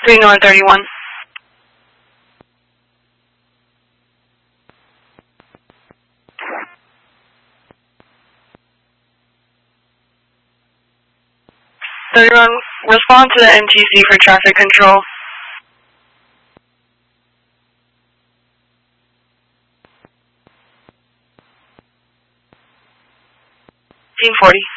3 North 31. Respond to the MTC for traffic control. 1840.